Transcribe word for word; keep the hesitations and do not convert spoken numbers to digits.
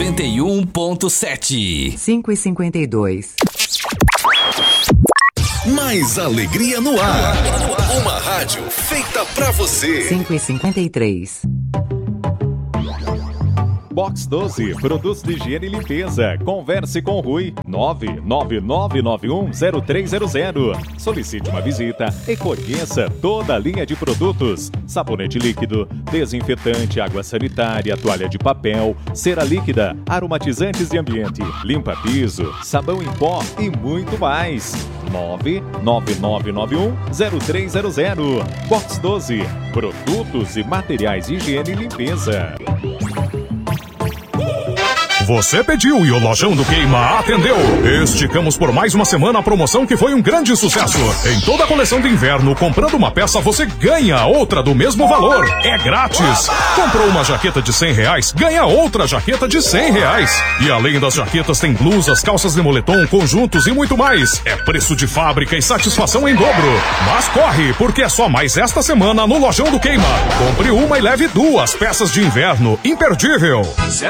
noventa e um ponto sete. cinco e cinquenta e dois. Mais alegria no ar. Uma rádio feita pra você. cinco e cinquenta e três. Box doze, produtos de higiene e limpeza. Converse com o Rui, nove nove nove nove um zero três zero zero. Solicite uma visita e conheça toda a linha de produtos. Sabonete líquido, desinfetante, água sanitária, toalha de papel, cera líquida, aromatizantes de ambiente, limpa piso, sabão em pó e muito mais. nove nove nove nove um zero três zero zero. Box doze, produtos e materiais de higiene e limpeza. Você pediu e o Lojão do Queima atendeu. Esticamos por mais uma semana a promoção que foi um grande sucesso. Em toda a coleção de inverno, comprando uma peça, você ganha outra do mesmo valor. É grátis. Comprou uma jaqueta de cem reais, ganha outra jaqueta de cem reais. E além das jaquetas, tem blusas, calças de moletom, conjuntos e muito mais. É preço de fábrica e satisfação em dobro. Mas corre, porque é só mais esta semana no Lojão do Queima. Compre uma e leve duas peças de inverno. Imperdível. Se